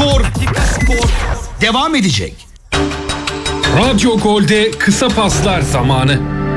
Skor devam edecek. Radyo Gol'de kısa paslar zamanı.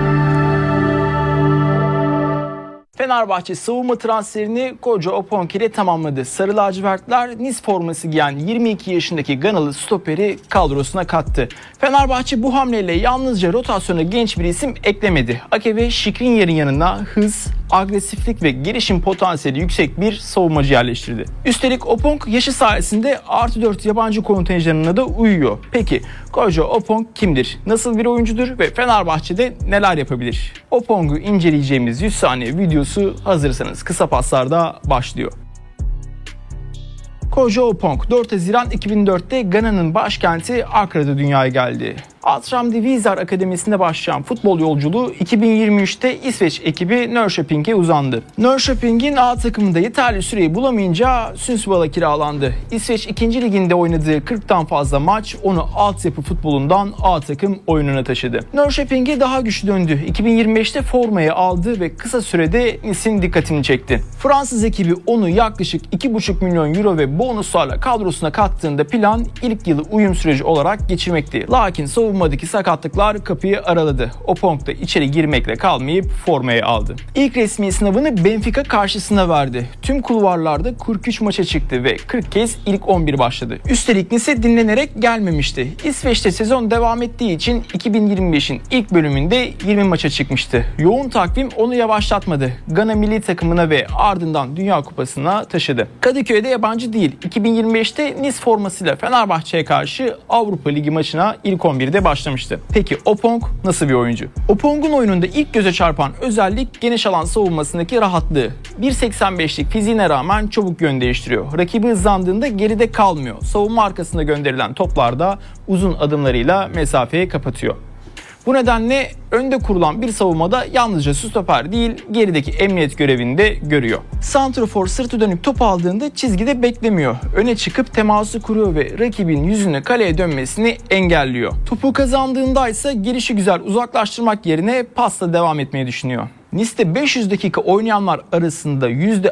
Fenerbahçe savunma transferini Koca Oponk ile tamamladı. Sarı lacivertler Nice forması giyen 22 yaşındaki Ganalı stoperi kadrosuna kattı. Fenerbahçe bu hamleyle yalnızca rotasyona genç bir isim eklemedi. Ake ve Skriniar'ın yanına hız, agresiflik ve gelişim potansiyeli yüksek bir savunmacı yerleştirdi. Üstelik Oponk yaşı sayesinde +4 yabancı kontenjanına da uyuyor. Peki Koca Oponk kimdir? Nasıl bir oyuncudur ve Fenerbahçe'de neler yapabilir? Oponk'u inceleyeceğimiz 100 saniye videosu hazırsanız kısa paslarda başlıyor. Koca Oponk 4 Haziran 2004'te Gana'nın başkenti Akra'da dünyaya geldi. Altram Divizar Akademisi'nde başlayan futbol yolculuğu 2023'te İsveç ekibi Norrköping'e uzandı. Norrköping'in A takımında yeterli süreyi bulamayınca Sundsvall'a kiralandı. İsveç 2. Liginde oynadığı 40'tan fazla maç onu altyapı futbolundan A takım oyununa taşıdı. Norrköping'e daha güçlü döndü. 2025'te formayı aldı ve kısa sürede Nice'in dikkatini çekti. Fransız ekibi onu yaklaşık 2,5 milyon euro ve bonuslarla kadrosuna kattığında plan ilk yılı uyum süreci olarak geçirmekti. Lakin savunmadaki sakatlıklar kapıyı araladı. Oponk da içeri girmekle kalmayıp formayı aldı. İlk resmi sınavını Benfica karşısına verdi. Tüm kulvarlarda 43 maça çıktı ve 40 kez ilk 11 başladı. Üstelik Nice dinlenerek gelmemişti. İsveç'te sezon devam ettiği için 2025'in ilk bölümünde 20 maça çıkmıştı. Yoğun takvim onu yavaşlatmadı. Gana milli takımına ve ardından Dünya Kupası'na taşıdı. Kadıköy'de yabancı değil. 2025'te Nice formasıyla Fenerbahçe'ye karşı Avrupa Ligi maçına ilk 11'de başlamıştı. Peki Oponk nasıl bir oyuncu? Oponk'un oyununda ilk göze çarpan özellik geniş alan savunmasındaki rahatlığı. 1.85'lik fiziğine rağmen çabuk yön değiştiriyor. Rakibi hızlandığında geride kalmıyor. Savunma arkasında gönderilen toplarda uzun adımlarıyla mesafeyi kapatıyor. Bu nedenle önde kurulan bir savunmada yalnızca stoper değil, gerideki emniyet görevini de görüyor. Santrafor sırtı dönük top aldığında çizgide beklemiyor. Öne çıkıp teması kuruyor ve rakibin yüzünü kaleye dönmesini engelliyor. Topu kazandığında ise gelişigüzel uzaklaştırmak yerine pasla devam etmeyi düşünüyor. Nice'de 500 dakika oynayanlar arasında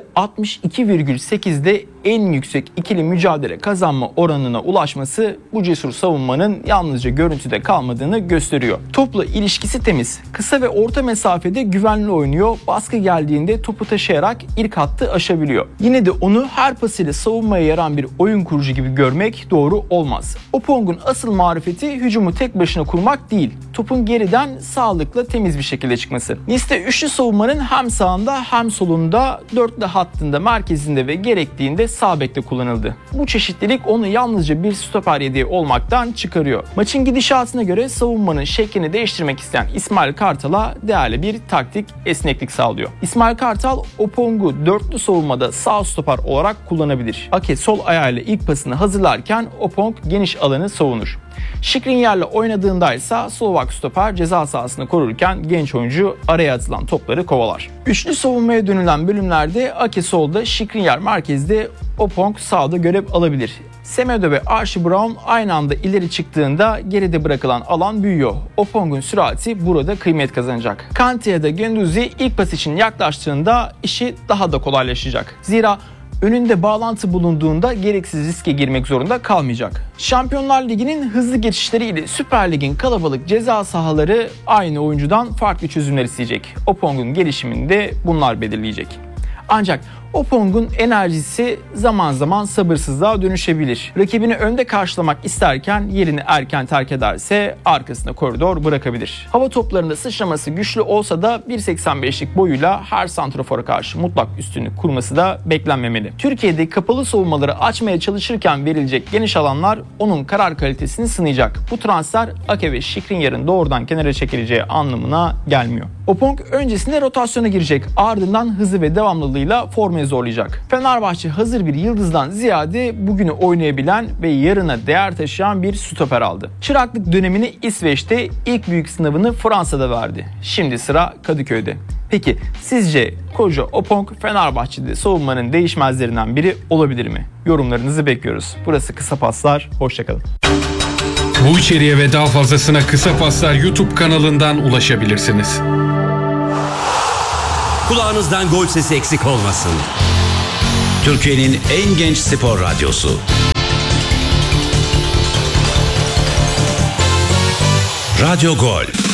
%62,8'de en yüksek ikili mücadele kazanma oranına ulaşması bu cesur savunmanın yalnızca görüntüde kalmadığını gösteriyor. Topla ilişkisi temiz. Kısa ve orta mesafede güvenli oynuyor. Baskı geldiğinde topu taşıyarak ilk hattı aşabiliyor. Yine de onu her pasıyla savunmaya yaran bir oyun kurucu gibi görmek doğru olmaz. Oponk'un asıl marifeti hücumu tek başına kurmak değil. Topun geriden sağlıkla temiz bir şekilde çıkması. Nice'de üçlü savunmanın hem sağında hem solunda, dörtlü hattında, merkezinde ve gerektiğinde sağ bekte kullanıldı. Bu çeşitlilik onu yalnızca bir stoper yedeği olmaktan çıkarıyor. Maçın gidişatına göre savunmanın şeklini değiştirmek isteyen İsmail Kartal'a değerli bir taktik esneklik sağlıyor. İsmail Kartal, Oponk'u dörtlü savunmada sağ stoper olarak kullanabilir. Ake sol ayağıyla ilk pasını hazırlarken Oponk geniş alanı savunur. Skriniar'le oynadığında ise Slovak stoper ceza sahasını korurken genç oyuncu araya atılan topları kovalar. Üçlü savunmaya dönülen bölümlerde Ake solda, Skriniar merkezde, Oponk sağda görev alabilir. Semedo ve Archie Brown aynı anda ileri çıktığında geride bırakılan alan büyüyor. Oponk'un sürati burada kıymet kazanacak. Kante ya da Guendouzi ilk pas için yaklaştığında işi daha da kolaylaşacak. Zira önünde bağlantı bulunduğunda gereksiz riske girmek zorunda kalmayacak. Şampiyonlar Ligi'nin hızlı geçişleriyle Süper Lig'in kalabalık ceza sahaları aynı oyuncudan farklı çözümler isteyecek. Oponk'un gelişimini de bunlar belirleyecek. Ancak Oponk'un enerjisi zaman zaman sabırsızlığa dönüşebilir. Rakibini önde karşılamak isterken yerini erken terk ederse arkasında koridor bırakabilir. Hava toplarında sıçraması güçlü olsa da 1.85'lik boyuyla her santrafora karşı mutlak üstünlük kurması da beklenmemeli. Türkiye'de kapalı savunmaları açmaya çalışırken verilecek geniş alanlar onun karar kalitesini sınayacak. Bu transfer Ake ve Skriniar'ın doğrudan kenara çekileceği anlamına gelmiyor. Oponk öncesinde rotasyona girecek, ardından hızı ve devamlılığıyla formayı zorlayacak. Fenerbahçe hazır bir yıldızdan ziyade bugünü oynayabilen ve yarına değer taşıyan bir stoper aldı. Çıraklık dönemini İsveç'te, ilk büyük sınavını Fransa'da verdi. Şimdi sıra Kadıköy'de. Peki sizce Koca Oponk Fenerbahçe'de savunmanın değişmezlerinden biri olabilir mi? Yorumlarınızı bekliyoruz. Burası Kısa Paslar. Hoşçakalın. Bu içeriğe ve daha fazlasına Kısa Paslar YouTube kanalından ulaşabilirsiniz. Kulağınızdan gol sesi eksik olmasın. Türkiye'nin en genç spor radyosu. Radyo Gol.